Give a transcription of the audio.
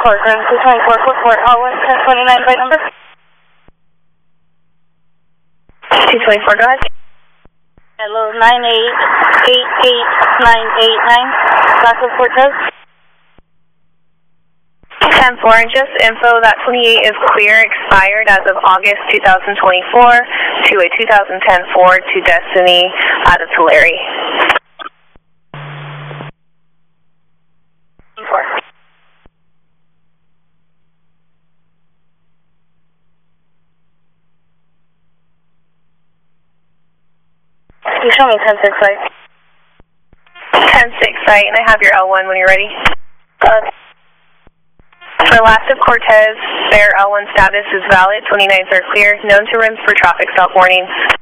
Report, Ground 224, report, L1, 1029, byte number. 224, go ahead. Hello, 9888989, Blackwood Cortez. 10-4, just info that 28 is clear, expired as of August 2024 to a 2010 Ford to Destiny out of Tulare. 4. You show me 10-6 site. 10-6 site, and I have your L1 when you're ready. For last of Cortez, their L1 status is valid, 29s are clear, known to rims for traffic stop warnings.